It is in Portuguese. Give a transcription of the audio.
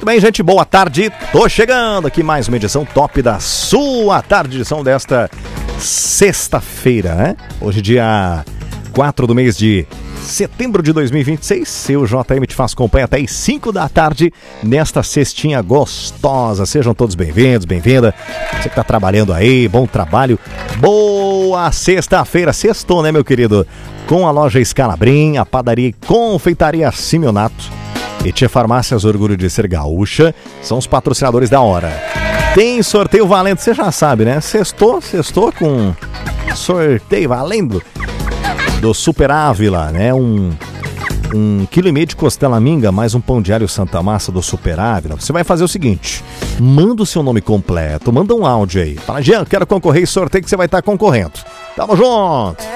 Muito bem, gente, boa tarde. Tô chegando aqui mais uma edição top da sua tarde, edição desta sexta-feira, né? Hoje dia 4 do mês de setembro de 2026, seu JM te faz companhia até as 5 da tarde nesta cestinha gostosa. Sejam todos bem-vindos, bem-vinda. Você que tá trabalhando aí, bom trabalho. Boa sexta-feira, sextou, né, meu querido? Com a loja Scalabrin, a padaria e confeitaria Simeonato e Tia Farmácias Orgulho de Ser Gaúcha são os patrocinadores da hora. Tem sorteio valendo, você já sabe, né? Sextou com sorteio valendo do Super Ávila, né? Um quilo e meio de costela minga, mais um pão de alho Santa Massa do Super Ávila. Você vai fazer o seguinte, manda o seu nome completo, manda um áudio aí. Fala, Jean, quero concorrer e sorteio que você vai estar concorrendo. Tamo junto!